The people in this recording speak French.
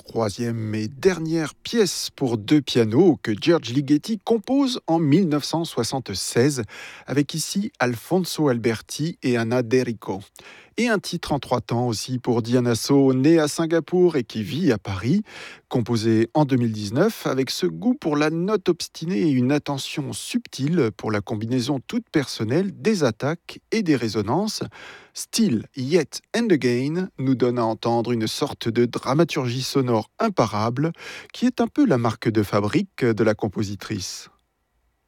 troisième et dernière pièce pour deux pianos que George Ligeti compose en 1976 avec ici Alfonso Alberti et Anna D'Errico. Et un titre en trois temps aussi pour Diana So, née à Singapour et qui vit à Paris, composé en 2019 avec ce goût pour la note obstinée et une attention subtile pour la combinaison toute personnelle des attaques et des résonances. Still, Yet and Again nous donne à entendre une sorte de dramaturgie sonore imparable qui est un peu la marque de fabrique de la compositrice.